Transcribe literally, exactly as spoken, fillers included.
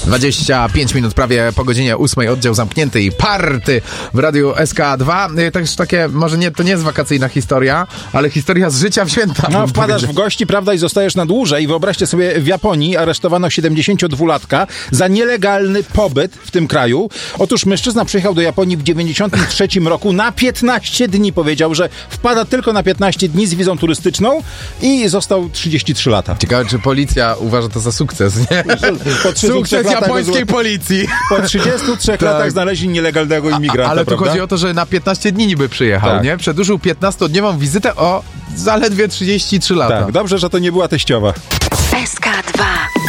dwadzieścia pięć minut prawie po godzinie ósmej, oddział zamknięty i party w Radiu S K dwa. Też takie, może nie, to nie jest wakacyjna historia, ale historia z życia w święta. No, wpadasz w gości, prawda, i zostajesz na dłużej. Wyobraźcie sobie, w Japonii aresztowano siedemdziesięciodwulatka za nielegalny pobyt w tym kraju. Otóż mężczyzna przyjechał do Japonii w dziewięćdziesiątym trzecim roku na piętnaście dni. Powiedział, że wpada tylko na piętnaście dni z wizą turystyczną i został trzydzieści trzy lata. Ciekawe, czy policja uważa to za sukces, nie? Po Sukces japońskiej policji. Po trzydziestu trzech tak. latach znaleźli nielegalnego imigranta, a, Ale tu prawda? chodzi o to, że na piętnaście dni niby przyjechał, tak. nie? Przedłużył piętnastodniową wizytę o zaledwie trzydzieści trzy lata. Tak, dobrze, że to nie była teściowa. S K dwa.